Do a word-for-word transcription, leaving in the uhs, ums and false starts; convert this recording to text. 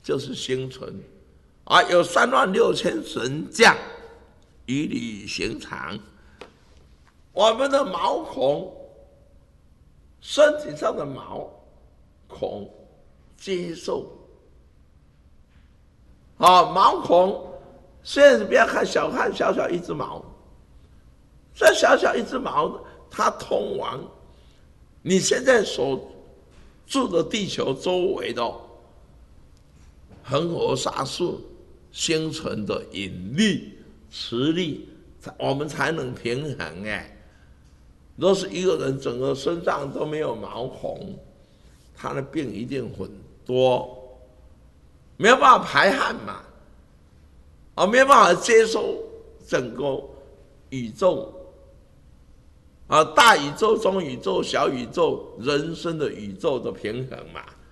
就是星存啊，有三万六千神将以履行常。我们的毛孔，身体上的毛孔接受啊，毛孔现在不要看小看小小一只毛，这小小一只毛，它通往你现在所住的地球周围的恒河沙数星存的引力、磁力，我们才能平衡哎。若是一个人整个身上都没有毛孔，他的病一定很多，没有办法排汗嘛，啊，没有办法接受整个宇宙，啊，大宇宙、中宇宙、小宇宙、人生的宇宙的平衡嘛。